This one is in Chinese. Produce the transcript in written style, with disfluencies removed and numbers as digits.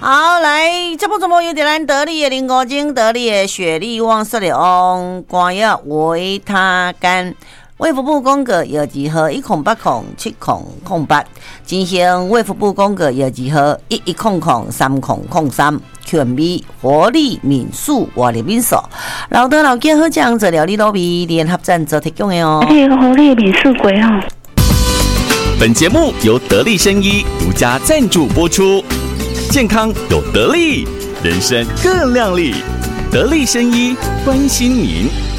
好，来，这部节目由咱得力的林国精、得力的雪莉旺色的翁关药维他干。卫福部公告药剂号10807008，进行卫福部公告药剂号11003003，全美活力民宿活力民宿，老德老健好酱做料理路味联合赞助提供的哦。 活力民宿贵哦。 本节目由得力生医独家赞助播出，健康有得力，人生更亮丽。得力生医关心您。